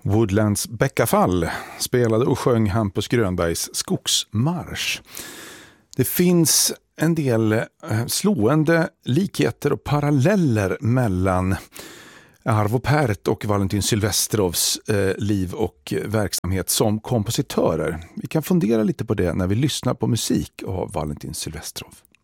Woodlands Bäckafall spelade och sjöng Hampus Grönbergs Skogsmarsch. Det finns en del slående likheter och paralleller mellan Arvo Pärt och Valentin Silvestrovs liv och verksamhet som kompositörer. Vi kan fundera lite på det när vi lyssnar på musik av Valentin Silvestrov.